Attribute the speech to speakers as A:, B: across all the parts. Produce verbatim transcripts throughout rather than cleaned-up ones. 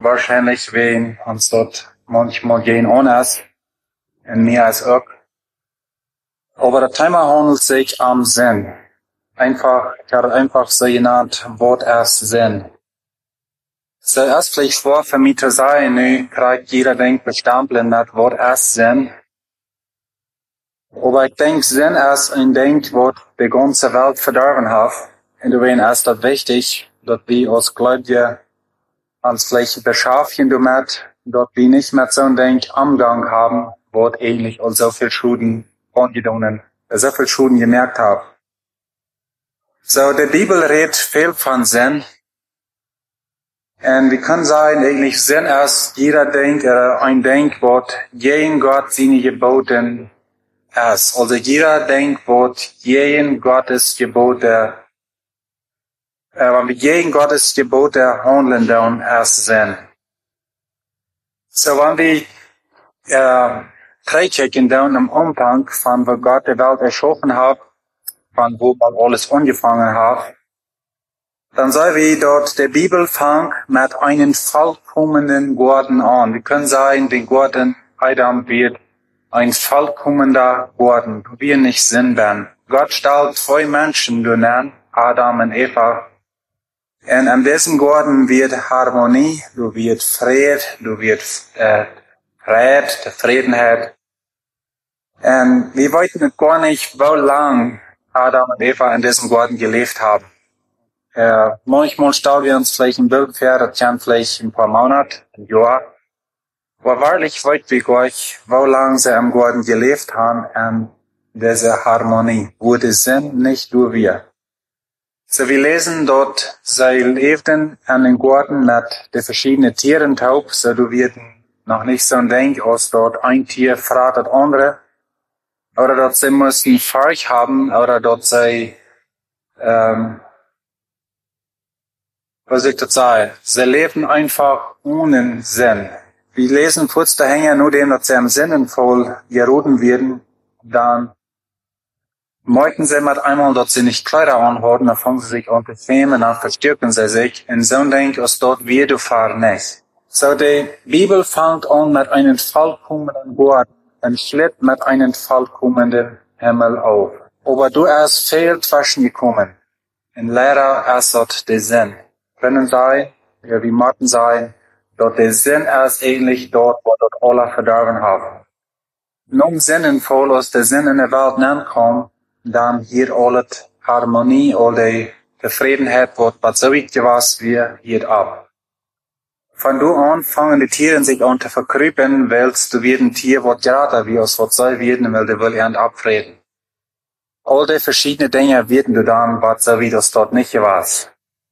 A: wahrscheinlich wen uns dort manchmal gehen anders und mehr als auch. Aber das Thema handelt sich am Sinn. Einfach, ich habe einfach so genannt, Wort erst Sinn. So erst vielleicht vor für mich zu sein, nu kriegt jeder denkt bestimmt das Wort erst Sinn. Aber ich denke, Sinn ist ein Ding, was die ganze Welt verdorben hat. Und deswegen ist das wichtig, dass wir als Gläubige uns vielleicht beschaffen damit, dass wir nicht mehr so ein Ding am Gang haben, was eigentlich uns so viel Schulden angedonnen, so viel Schulden gemerkt haben. So, die Bibel redet viel von Sinn. Und wir können sagen, eigentlich Sinn ist jeder Ding, äh, ein Ding, was gegen Gott seine Gebote ist. Also jeder Ding, was gegen Gottes Gebote, äh, wenn wir gegen Gottes Gebote handeln, dann ist Sinn. So, wenn wir, äh, zurückgucken, dann im Umfang von wo Gott die Welt erschaffen hat, von wo mal alles angefangen hat, dann soll wir dort der Bibel fangen mit einem vollkommenen Garten an. Wir können sagen, den Garten Adam wird ein vollkommener Garten, wo wir nicht sind werden. Gott stellt zwei Menschen durch, Adam und Eva. Und in diesem Garten wird Harmonie, du wird Fried, du wird äh, Fried, Zufriedenheit. Und wir wollten gar nicht, wie lang Adam und Eva in diesem Garten gelebt haben. Äh, manchmal stellen wir uns vielleicht ein Bild vor, das kann vielleicht ein paar Monate, ein Jahr. Aber wahrlich weit wir gar nicht, wie lange sie im Garten gelebt haben, in dieser Harmonie, wo die sind, nicht nur wir. So, wir lesen dort, sie lebten in den Garten mit den verschiedenen Tieren taub, so du wirst noch nicht so ein Ding, als dort ein Tier fragt das andere. Oder dort sie müssen Furcht haben, oder dort sie, ähm, was ich das sagen? Sie leben einfach ohne Sinn. Wir lesen kurz daher, nur dem, dass sie am Sinnen voll geroden werden, dann möchten sie mit einmal, dass sie nicht Kleider anhaben, dann fangen sie sich an zu filmen, dann verstärken sie sich. Und so ein Ding ist dort wir, du fahr nicht. So, die Bibel fängt an mit einem vollkommenen Wort und schlitt mit einem vollkommenen Himmel auf. Aber du hast viel zwischen gekommen. Und leider ist dort der Sinn. Können sein, ja, wie Martin sein, dort der Sinn ist eigentlich dort, wo dort alle verdorben haben. Nun sinnvoll, als der Sinn in der Welt ankommt, dann hier alles Harmonie, alle Zufriedenheit, wird was so wichtig was wir hier ab. Von du an fangen die Tiere sich an zu verkrüpen, weil du werden Tier, was gerade wie aus was soll werden, weil du will er abfrieden. All die verschiedenen Dinge werden du dann, was so wie das dort nicht was.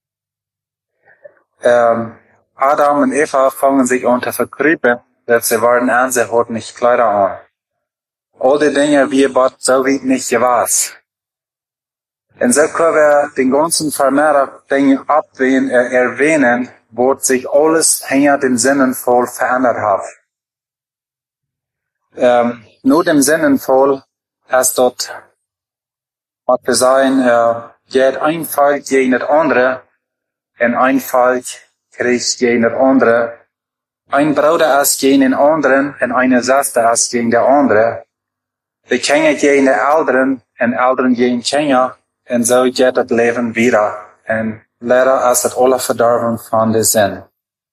A: Ähm, Adam und Eva fangen sich an zu verkrüpen, weil sie waren an, sie hatten nicht Kleider an. All die Dinge, wie was so wie nicht was. Und so können wir den ganzen vermehrten Dinge abwählen, äh, erwähnen, wo sich alles hinter den Sinnen voll verändert hat. Ähm, nur dem Sinnen voll ist dort, was wir sagen, äh, geht ein Fall gegen das andere, und ein Fall kriegt gegen das andere. Ein Bruder ist gegen den anderen, und eine Schwester ist gegen der andere. Die Kinder gegen die Eltern, und Eltern gegen Kinder, und so geht das Leben wieder. Und leider ist das alle verdorben von der Sinn.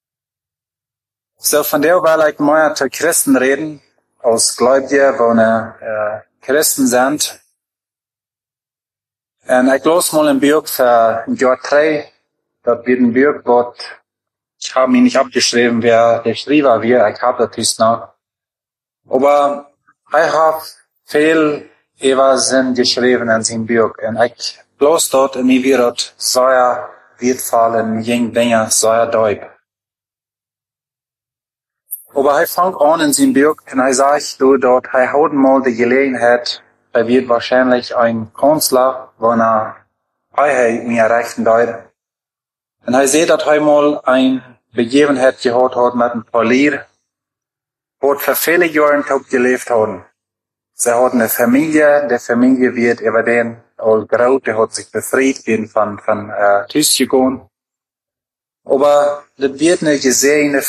A: So, von der will ich mal zu Christen reden, als Gläubige, wo eine, äh, Christen sind. Und ich los mal ein Buch für Jahr drei. Das wird ein Buch, was, ich habe mich nicht abgeschrieben, wer der Schreiber wird, ich habe das jetzt noch. Aber ich habe viel über Sinn geschrieben in seinem Buch. Und ich los dort, und mir wird sehr wertvollen, jungen Dinge, sehr deut. Aber ich fang an in seinem Buch, und ich sag, du dort, ich hat mal die Gelegenheit, er wird wahrscheinlich ein Künstler, wenn er, ich mir rechten deut. Und ich sehe, dass er mal eine Begebenheit gehabt hat mit einem Polier, wo für viele Jahre top gelebt haben. Sie hat eine Familie, die Familie wird über den all graut, der hat sich befreit, werden von, von, äh, Tisch gegangen. Aber das wird nicht gesehen,